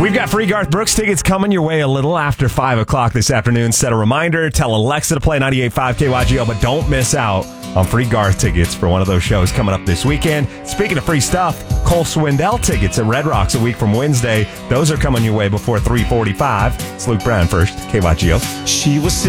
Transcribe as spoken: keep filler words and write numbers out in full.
We've got free Garth Brooks tickets coming your way a little after five o'clock this afternoon. Set a reminder, tell Alexa to play ninety-eight point five K Y G O, but don't miss out on free Garth tickets for one of those shows coming up this weekend. Speaking of free stuff, Cole Swindell tickets at Red Rocks a week from Wednesday. Those are coming your way before three forty-five. It's Luke Bryan first, K Y G O. She was